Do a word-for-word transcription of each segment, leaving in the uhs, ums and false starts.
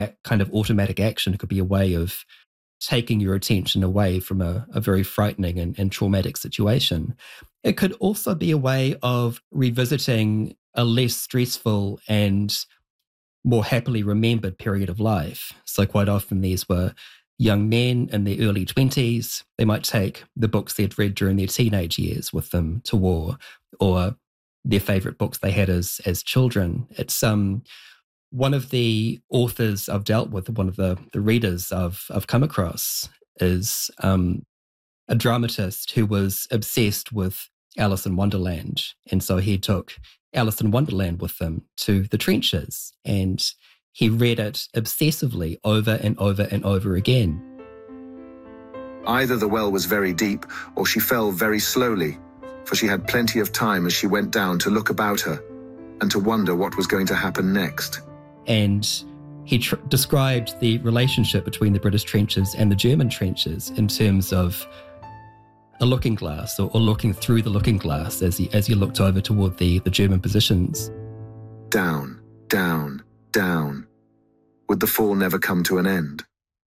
that kind of automatic action could be a way of taking your attention away from a, a very frightening and, and traumatic situation. It could also be a way of revisiting a less stressful and more happily remembered period of life. So quite often these were young men in their early twenties. They might take the books they'd read during their teenage years with them to war, or their favourite books they had as as children. It's um one of the authors I've dealt with, one of the, the readers I've, I've come across is um, a dramatist who was obsessed with Alice in Wonderland. And so he took Alice in Wonderland with him to the trenches, and he read it obsessively over and over and over again. Either the well was very deep or she fell very slowly, for she had plenty of time as she went down to look about her and to wonder what was going to happen next. And he tr- described the relationship between the British trenches and the German trenches in terms of a looking glass, or, or looking through the looking glass as he, as he looked over toward the, the German positions. Down, down, down. Would the fall never come to an end?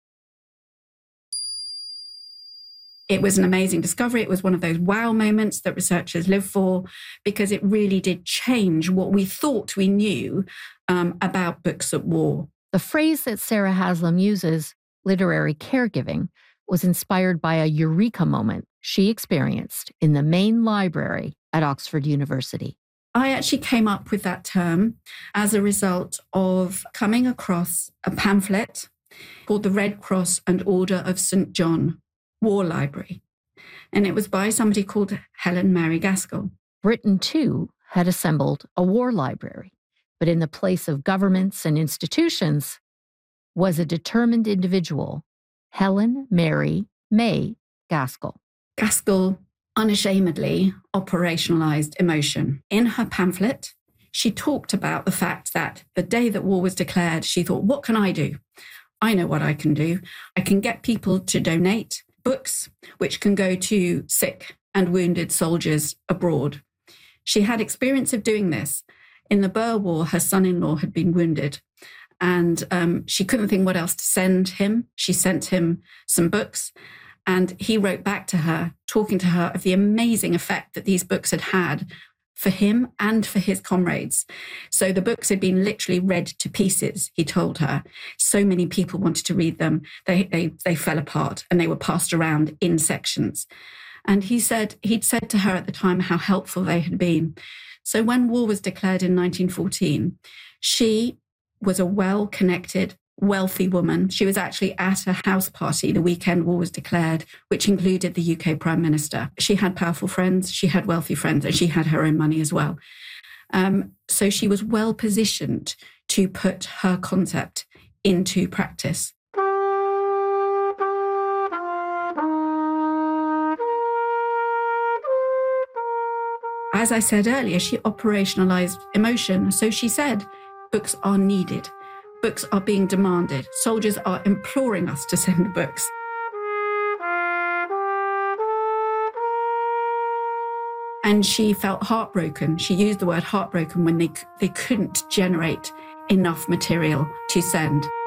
It was an amazing discovery. It was one of those wow moments that researchers live for, because it really did change what we thought we knew um, about books at war. The phrase that Sarah Haslam uses, literary caregiving, was inspired by a eureka moment she experienced in the main library at Oxford University. I actually came up with that term as a result of coming across a pamphlet called the Red Cross and Order of Saint John War Library. And it was by somebody called Helen Mary Gaskell. Britain, too, had assembled a war library, but in the place of governments and institutions was a determined individual, Helen Mary May Gaskell. Gaskell unashamedly operationalized emotion. In her pamphlet, she talked about the fact that the day that war was declared, she thought, what can I do? I know what I can do. I can get people to donate books which can go to sick and wounded soldiers abroad. She had experience of doing this. In the Boer War, her son-in-law had been wounded, and um, she couldn't think what else to send him. She sent him some books, and he wrote back to her, talking to her of the amazing effect that these books had had for him and for his comrades. So the books had been literally read to pieces, he told her. So many people wanted to read them. They, they, they fell apart, and they were passed around in sections. And he said, he'd said to her at the time how helpful they had been. So when war was declared in nineteen fourteen, she was a well-connected, wealthy woman. She was actually at a house party the weekend war was declared, which included the U K Prime Minister. She had powerful friends, she had wealthy friends, and she had her own money as well. Um, so she was well positioned to put her concept into practice. As I said earlier, she operationalized emotion. So she said, books are needed. Books are being demanded. Soldiers are imploring us to send books. And she felt heartbroken. She used the word heartbroken when they, they couldn't generate enough material to send.